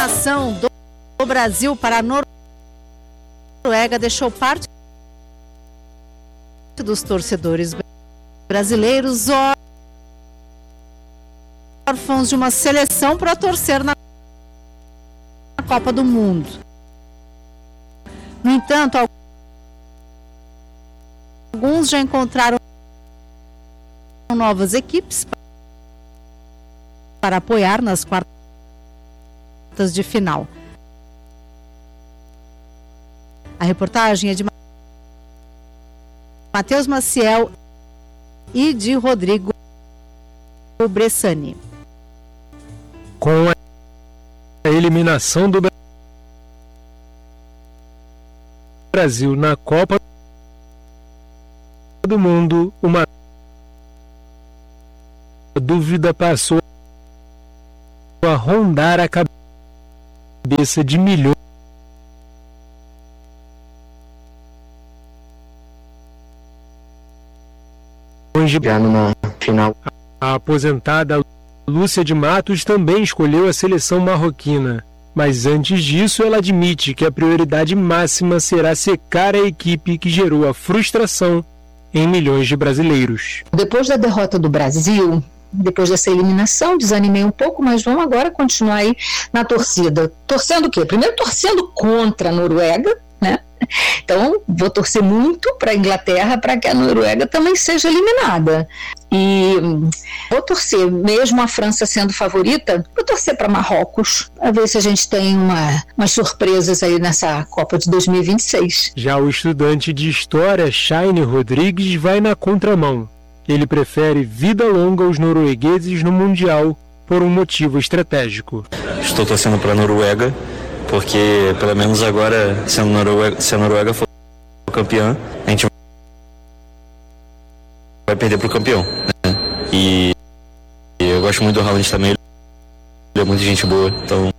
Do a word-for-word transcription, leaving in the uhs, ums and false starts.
eliminação do Brasil para a Noruega deixou parte dos torcedores brasileiros órfãos de uma seleção para torcer na Copa do Mundo. No entanto, alguns já encontraram novas equipes para apoiar nas quartas de final. A reportagem é de Matheus Maciel e de Rodrigo Bressani. Com a eliminação do Brasil na Copa do Mundo, uma dúvida passou a rondar a cabeça de milhões de numa final. A aposentada Lúcia de Matos também escolheu a seleção marroquina, mas antes disso ela admite que a prioridade máxima será secar a equipe que gerou a frustração em milhões de brasileiros. Depois da derrota do Brasil, depois dessa eliminação, desanimei um pouco, mas vamos agora continuar aí na torcida. Torcendo o quê? Primeiro torcendo contra a Noruega, né? Então, vou torcer muito para a Inglaterra para que a Noruega também seja eliminada. E vou torcer, mesmo a França sendo favorita, vou torcer para Marrocos, para ver se a gente tem uma, umas surpresas aí nessa Copa de dois mil e vinte e seis. Já o estudante de História, Shaine Rodrigues, vai na contramão. Ele prefere vida longa aos noruegueses no Mundial por um motivo estratégico. Estou torcendo para a Noruega, porque pelo menos agora, se a Noruega, se a Noruega for campeã, a gente vai perder para o campeão, né? E, e eu gosto muito do Haaland também, ele é muito gente boa, então